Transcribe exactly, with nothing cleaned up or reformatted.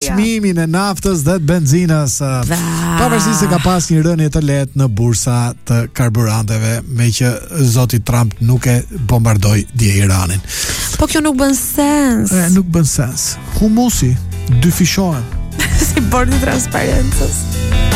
çmimin e naftës dhe të benzinës. Pavarësisht se ka pas një rënje të lehtë në bursa të karburanteve, me që zoti Trump nuk e bombardoi dje Iranin. Po kjo nuk bën sens. E, nuk bën sens. Humusi dy fishohen. Si bordi transparencës.